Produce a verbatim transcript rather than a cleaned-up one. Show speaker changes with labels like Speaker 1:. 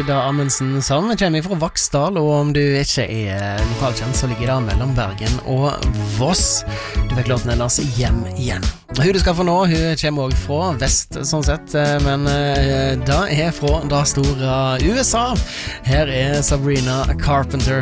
Speaker 1: Ida Amundsen som kommer fra Vaksdal, og om du ikke er lokalkjent så ligger det mellom Bergen og Voss. Du fikk låten hennes Hjem igjen. Hun du skal få nå, hun kommer også fra vest sånn sett, men da er fra det store U S A. Her er Sabrina Carpenter